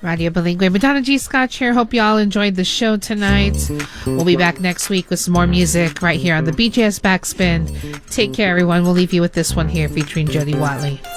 Radio Bilingüe. Madonna G. Scotch here. Hope you all enjoyed the show tonight. We'll be back next week with some more music right here on the BJS Backspin. Take care, everyone. We'll leave you with this one here featuring Jody Watley.